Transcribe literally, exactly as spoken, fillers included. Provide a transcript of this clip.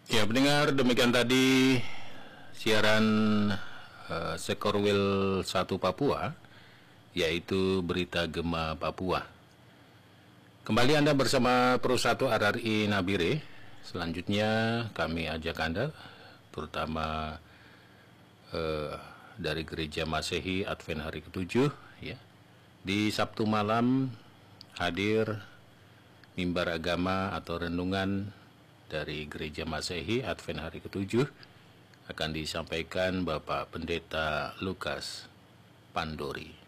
Ya, pendengar, demikian tadi siaran uh, Sekorwil satu Papua, yaitu berita Gema Papua. Kembali Anda bersama Pro satu R R I Nabire. Selanjutnya kami ajak Anda, terutama uh, dari Gereja Masehi Advent hari ketujuh, ya, di Sabtu malam hadir mimbar agama atau renungan dari Gereja Masehi Advent hari ketujuh akan disampaikan Bapak Pendeta Lukas Pandori.